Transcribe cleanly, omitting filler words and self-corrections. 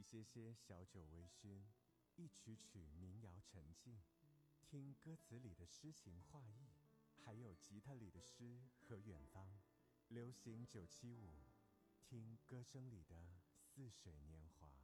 一些些小酒微醺，一曲曲民谣沉静，听歌词里的诗情画意，还有吉他里的诗和远方。流行975，听歌声里的似水年华。